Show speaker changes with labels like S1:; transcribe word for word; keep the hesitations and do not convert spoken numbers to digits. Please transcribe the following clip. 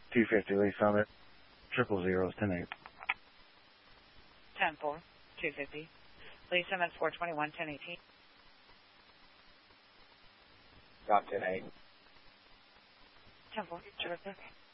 S1: two fifty, Lee Summit. Triple zeros, ten eight.
S2: ten four, two fifty. Lee Summit, four twenty-one, ten eighteen.
S3: Got ten eight.
S2: ten four, terrific.